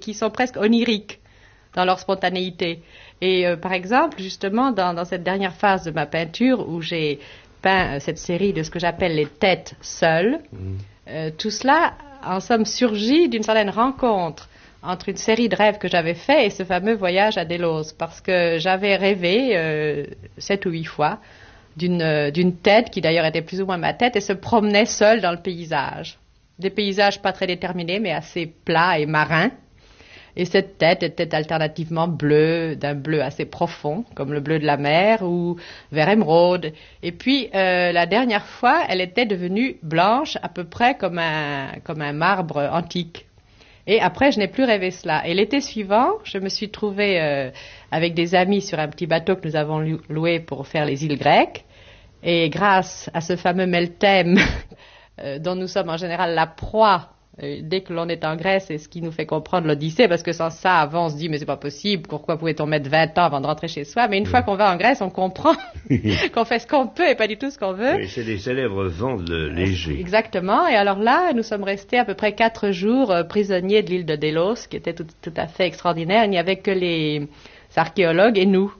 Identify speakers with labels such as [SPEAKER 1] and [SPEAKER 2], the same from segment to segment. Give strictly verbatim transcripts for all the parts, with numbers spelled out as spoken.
[SPEAKER 1] qui sont presque oniriques dans leur spontanéité. Et euh, par exemple, justement, dans, dans cette dernière phase de ma peinture où j'ai peint euh, cette série de ce que j'appelle les têtes seules, mmh. euh, tout cela, en somme, surgit d'une certaine rencontre entre une série de rêves que j'avais faits et ce fameux voyage à Delos, parce que j'avais rêvé euh, sept ou huit fois d'une, euh, d'une tête qui d'ailleurs était plus ou moins ma tête et se promenait seule dans le paysage. Des paysages pas très déterminés mais assez plats et marins. Et cette tête était alternativement bleue, d'un bleu assez profond, comme le bleu de la mer, ou vert émeraude. Et puis, euh, la dernière fois, elle était devenue blanche, à peu près comme un, comme un marbre antique. Et après, je n'ai plus rêvé cela. Et l'été suivant, je me suis trouvée euh, avec des amis sur un petit bateau que nous avons loué pour faire les îles grecques. Et grâce à ce fameux Meltem, euh, dont nous sommes en général la proie, dès que l'on est en Grèce, c'est ce qui nous fait comprendre l'Odyssée, parce que sans ça, avant, on se dit, mais c'est pas possible, pourquoi pouvait-on mettre vingt ans avant de rentrer chez soi? Mais une oui. fois qu'on va en Grèce, on comprend qu'on fait ce qu'on peut et pas du tout ce qu'on veut.
[SPEAKER 2] Oui, c'est les célèbres vents de léger.
[SPEAKER 1] Exactement. Et alors là, nous sommes restés à peu près quatre jours euh, prisonniers de l'île de Delos, qui était tout, tout à fait extraordinaire. Il n'y avait que les archéologues et nous.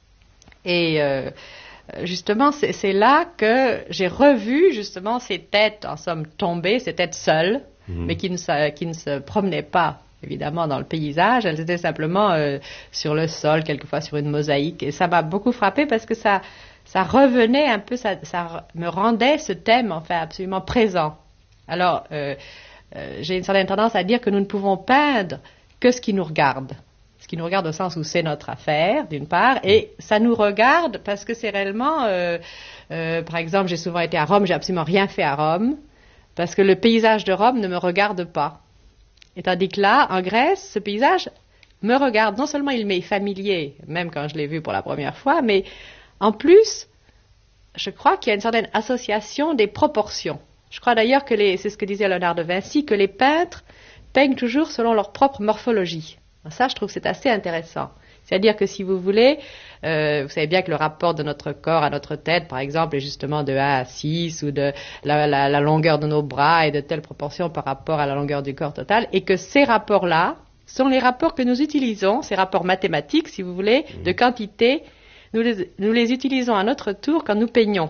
[SPEAKER 1] Et euh, justement, c'est, c'est là que j'ai revu, justement, ces têtes, en somme, tombées, ces têtes seules, Mmh. mais qui ne, se, qui ne se promenaient pas, évidemment, dans le paysage. Elles étaient simplement euh, sur le sol, quelquefois sur une mosaïque. Et ça m'a beaucoup frappée parce que ça, ça revenait un peu, ça, ça me rendait ce thème, enfin, absolument présent. Alors, euh, euh, j'ai une certaine tendance à dire que nous ne pouvons peindre que ce qui nous regarde. Ce qui nous regarde au sens où c'est notre affaire, d'une part, et ça nous regarde parce que c'est réellement... Euh, euh, par exemple, j'ai souvent été à Rome, j'ai absolument rien fait à Rome. Parce que le paysage de Rome ne me regarde pas. Et tandis que là, en Grèce, ce paysage me regarde. Non seulement il m'est familier, même quand je l'ai vu pour la première fois, mais en plus, je crois qu'il y a une certaine association des proportions. Je crois d'ailleurs que les, c'est ce que disait Léonard de Vinci, que les peintres peignent toujours selon leur propre morphologie. Ça, je trouve que c'est assez intéressant. C'est-à-dire que si vous voulez, euh, vous savez bien que le rapport de notre corps à notre tête, par exemple, est justement de un à six, ou de la, la, la longueur de nos bras est de telle proportion par rapport à la longueur du corps total, et que ces rapports-là sont les rapports que nous utilisons, ces rapports mathématiques, si vous voulez, de quantité, nous les, nous les utilisons à notre tour quand nous peignons.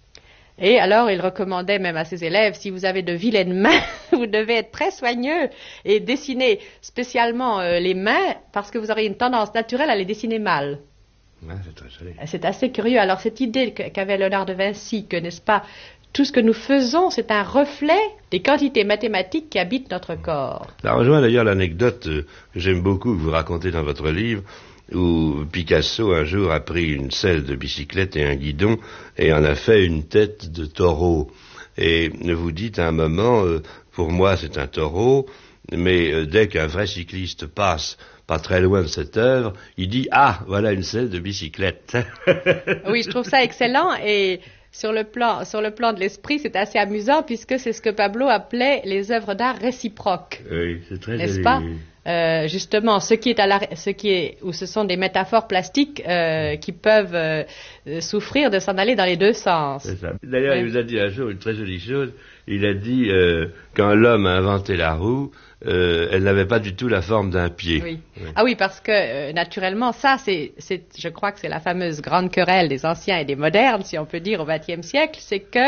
[SPEAKER 1] Et alors, il recommandait même à ses élèves, si vous avez de vilaines mains, vous devez être très soigneux et dessiner spécialement euh, les mains, parce que vous aurez une tendance naturelle à les dessiner mal.
[SPEAKER 2] Ouais, c'est très joli.
[SPEAKER 1] C'est assez curieux. Alors, cette idée qu'avait Léonard de Vinci, que, n'est-ce pas, tout ce que nous faisons, c'est un reflet des quantités mathématiques qui habitent notre corps.
[SPEAKER 2] Ça rejoint d'ailleurs l'anecdote euh, que j'aime beaucoup, que vous racontez dans votre livre, où Picasso un jour a pris une selle de bicyclette et un guidon et en a fait une tête de taureau. Et vous dites à un moment, euh, pour moi c'est un taureau, mais euh, dès qu'un vrai cycliste passe pas très loin de cette œuvre, il dit « Ah, voilà une selle de bicyclette ».
[SPEAKER 1] Oui, je trouve ça excellent et sur le plan, sur le plan de l'esprit, c'est assez amusant puisque c'est ce que Pablo appelait les œuvres d'art réciproques.
[SPEAKER 2] Oui, c'est très
[SPEAKER 1] n'est-ce
[SPEAKER 2] joli.
[SPEAKER 1] pas? Euh, justement, ce qui est à la, ce qui est, ou ce sont des métaphores plastiques euh, qui peuvent euh, souffrir de s'en aller dans les deux sens.
[SPEAKER 2] C'est ça. D'ailleurs,
[SPEAKER 1] oui.
[SPEAKER 2] Il vous a dit un jour une très jolie chose. Il a dit euh, quand l'homme a inventé la roue, euh, elle n'avait pas du tout la forme d'un pied.
[SPEAKER 1] Oui. Oui. Ah oui, parce que euh, naturellement, ça, c'est, c'est, je crois que c'est la fameuse grande querelle des anciens et des modernes, si on peut dire, au vingtième siècle, c'est que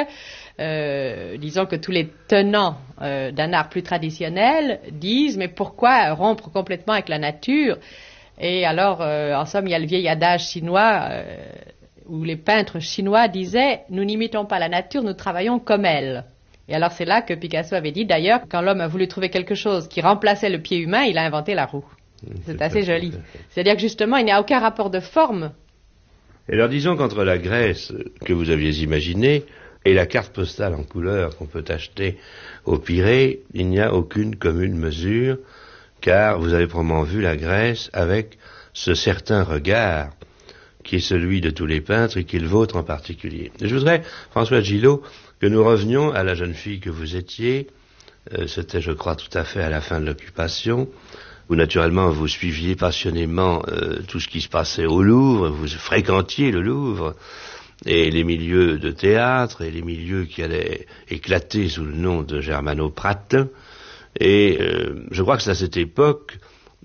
[SPEAKER 1] Euh, disons que tous les tenants euh, d'un art plus traditionnel disent mais pourquoi rompre complètement avec la nature? Et alors euh, en somme il y a le vieil adage chinois euh, où les peintres chinois disaient nous n'imitons pas la nature, nous travaillons comme elle. Et alors c'est là que Picasso avait dit d'ailleurs quand l'homme a voulu trouver quelque chose qui remplaçait le pied humain, il a inventé la roue. C'est, c'est assez joli. C'est-à-dire que justement il n'y a aucun rapport de forme.
[SPEAKER 2] Et alors disons qu'entre la Grèce que vous aviez imaginée et la carte postale en couleur qu'on peut acheter au Pirée, il n'y a aucune commune mesure, car vous avez probablement vu la Grèce avec ce certain regard qui est celui de tous les peintres et qui est le vôtre en particulier. Et je voudrais, François Gillot, que nous revenions à la jeune fille que vous étiez. Euh, c'était, je crois, tout à fait à la fin de l'occupation, où naturellement vous suiviez passionnément euh, tout ce qui se passait au Louvre, vous fréquentiez le Louvre, et les milieux de théâtre, et les milieux qui allaient éclater sous le nom de Germano Pratt. Et euh, je crois que c'est à cette époque